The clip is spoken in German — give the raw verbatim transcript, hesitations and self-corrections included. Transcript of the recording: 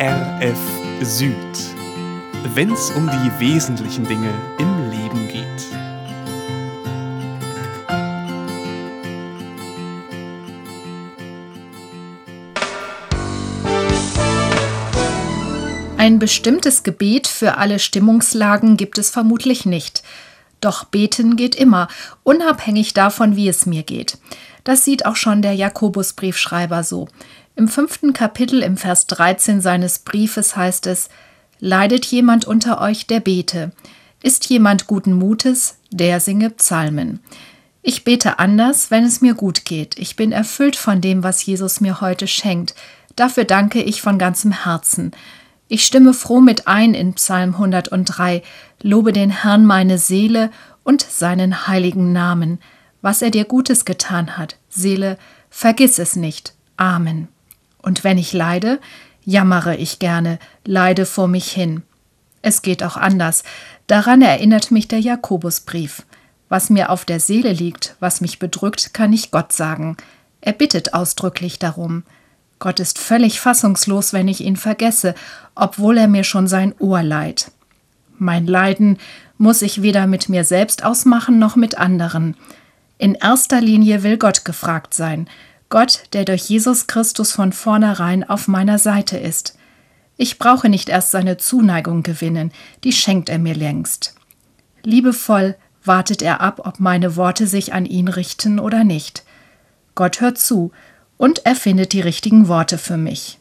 R F Süd, wenn's um die wesentlichen Dinge im Leben geht. Ein bestimmtes Gebet für alle Stimmungslagen gibt es vermutlich nicht. Doch beten geht immer, unabhängig davon, wie es mir geht. Das sieht auch schon der Jakobusbriefschreiber so. Im fünften Kapitel im Vers dreizehn seines Briefes heißt es: Leidet jemand unter euch, der bete? Ist jemand guten Mutes, der singe Psalmen? Ich bete anders, wenn es mir gut geht. Ich bin erfüllt von dem, was Jesus mir heute schenkt. Dafür danke ich von ganzem Herzen. Ich stimme froh mit ein in Psalm hundertdrei, lobe den Herrn meine Seele und seinen heiligen Namen. Was er dir Gutes getan hat, Seele, vergiss es nicht. Amen. Und wenn ich leide, jammere ich gerne, leide vor mich hin. Es geht auch anders. Daran erinnert mich der Jakobusbrief. Was mir auf der Seele liegt, was mich bedrückt, kann ich Gott sagen. Er bittet ausdrücklich darum. Gott ist völlig fassungslos, wenn ich ihn vergesse, obwohl er mir schon sein Ohr leiht. Mein Leiden muss ich weder mit mir selbst ausmachen noch mit anderen. In erster Linie will Gott gefragt sein. Gott, der durch Jesus Christus von vornherein auf meiner Seite ist. Ich brauche nicht erst seine Zuneigung gewinnen, die schenkt er mir längst. Liebevoll wartet er ab, ob meine Worte sich an ihn richten oder nicht. Gott hört zu und er findet die richtigen Worte für mich.